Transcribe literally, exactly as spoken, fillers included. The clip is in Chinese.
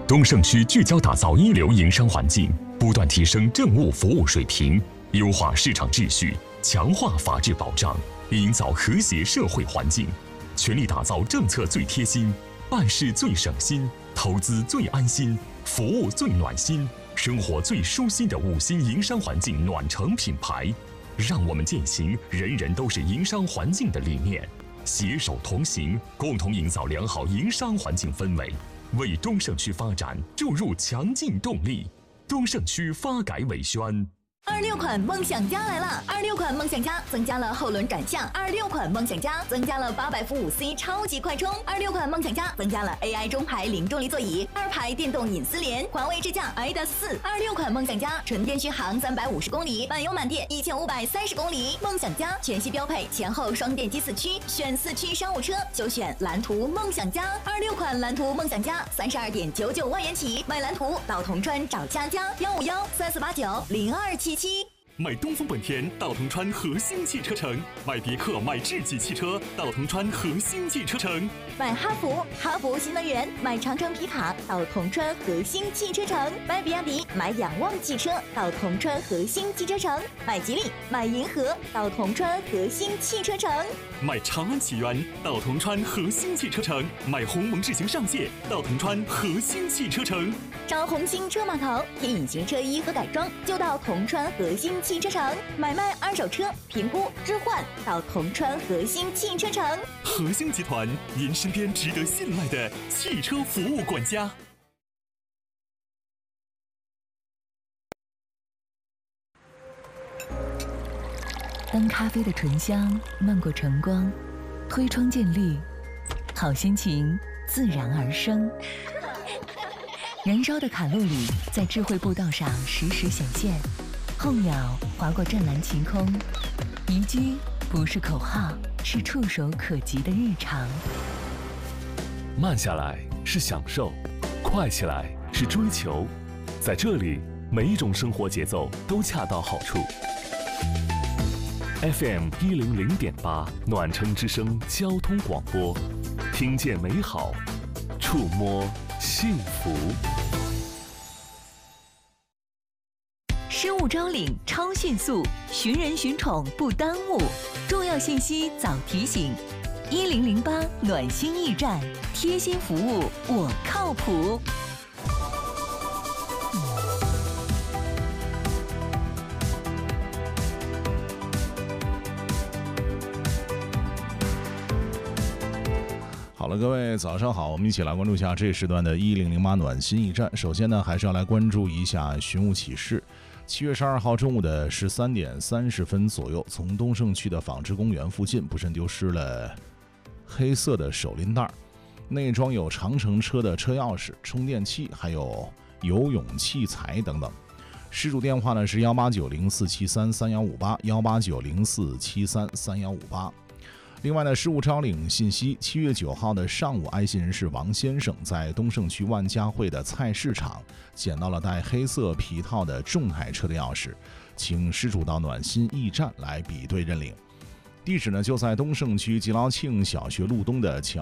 东胜区聚焦打造一流营商环境，不断提升政务服务水平，优化市场秩序，强化法治保障，营造和谐社会环境，全力打造政策最贴心、办事最省心、投资最安心、服务最暖心、生活最舒心的五星营商环境暖城品牌。让我们践行人人都是营商环境的理念，携手同行，共同营造良好营商环境氛围，为东胜区发展注入强劲动力。东胜区发改委宣。 二六款梦想家来了！二六款梦想家增加了后轮转向，二六款梦想家增加了八百伏五 C 超级快充，二六款梦想家增加了 A I 中排零重力座椅，二排电动隐私联，环卫智驾 I D A S 四。二六款梦想家纯电续航三百五十公里，满油满电一千五百三十公里。梦想家全系标配前后双电机四驱，选四驱商务车就选蓝图梦想家。二六款蓝图梦想家三十二点九九万元起，买蓝图到铜川找佳佳，幺五幺三四八九零二七。 买东风本田到铜川和兴汽车城，买别克买智己汽车到铜川和兴汽车城， 买哈弗哈弗新能源，买长城皮卡到铜川和兴汽车城，买比亚迪买仰望汽车到铜川和兴汽车城，买吉利买银河到铜川和兴汽车城， 买长安启源到铜川和兴汽车城，买鸿蒙智行上界到铜川和兴汽车城， 找红星车码头贴隐形车衣和改装就到铜川和兴汽车城，买卖二手车评估置换到铜川和兴汽车城。 和兴集团，您身边值得信赖的汽车服务管家。 当咖啡的醇香漫过晨光，推窗见绿，好心情自然而生。燃烧的卡路里在智慧步道上实时显现，候鸟划过湛蓝晴空，宜居不是口号，是触手可及的日常。 慢下来是享受，快起来是追求，在这里每一种生活节奏都恰到好处。F M 一零零点八暖城之声交通广播，听见美好，触摸幸福。 失物招领超迅速，寻人寻宠不耽误，重要信息早提醒。一零零八暖心驿站，贴心服务我靠谱。 好了，各位早上好，我们一起来关注一下这时段的一零零八暖心驿站。首先呢，还是要来关注一下寻物启事。七月十二号中午的十三点三十分左右，从东胜区的纺织公园附近不慎丢失了黑色的手拎袋，内装有长城车的车钥匙、充电器，还有游泳器材等等。失主电话呢是幺八九零四七三三幺五八幺八九零四七三三幺五八。另外呢，失物招领信息：七月九号的上午，爱心人士王先生在东胜区万家汇的菜市场捡到了带黑色皮套的众泰车的钥匙，请失主到暖心驿站来比对认领。地址呢就在东胜区吉劳庆小学路东的前